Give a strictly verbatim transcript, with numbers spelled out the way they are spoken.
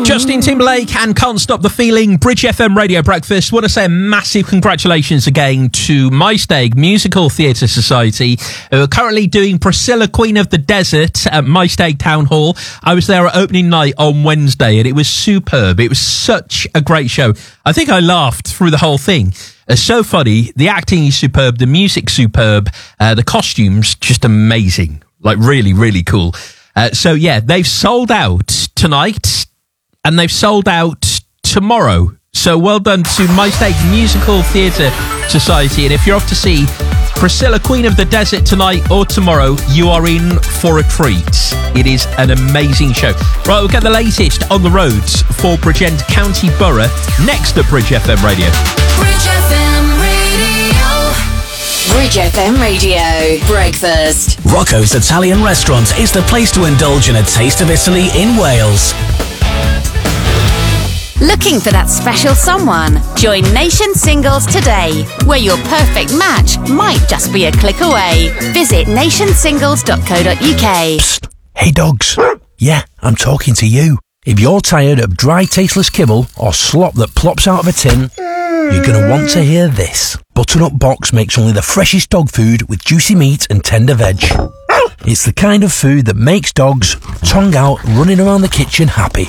Justin Timberlake and Can't Stop the Feeling, Bridge F M Radio Breakfast. Want to say a massive congratulations again to Maesteg Musical Theatre Society, who are currently doing Priscilla, Queen of the Desert at Maesteg Town Hall. I was there at opening night on Wednesday and it was superb. It was such a great show. I think I laughed through the whole thing. It's so funny. The acting is superb. The music's superb. Uh, the costumes, just amazing. Like really, really cool. Uh, so yeah, they've sold out tonight and they've sold out tomorrow. So well done to Maesteg Musical Theatre Society. And if you're off to see Priscilla, Queen of the Desert tonight or tomorrow, you are in for a treat. It is an amazing show. Right, we'll get the latest on the roads for Bridgend County Borough next at Bridge F M Radio. Bridge F M Radio. Bridge F M Radio Breakfast. Rocco's Italian Restaurant is the place to indulge in a taste of Italy in Wales. Looking for that special someone? Join Nation Singles today, where your perfect match might just be a click away. Visit nation singles dot co dot uk. Psst. Hey dogs. Yeah, I'm talking to you. If you're tired of dry, tasteless kibble or slop that plops out of a tin, you're going to want to hear this. Butternut Box makes only the freshest dog food with juicy meat and tender veg. It's the kind of food that makes dogs, tongue out, running around the kitchen happy.